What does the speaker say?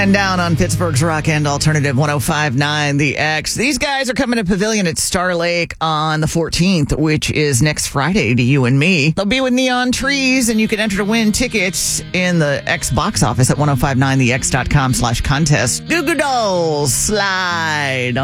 And down on Pittsburgh's Rock and Alternative 105.9 The X. These guys are coming to Pavilion at Star Lake on the 14th, which is next Friday to you and me. They'll be with Neon Trees, and you can enter to win tickets in the X box office at 1059thex.com/contest. Goo Goo Dolls slide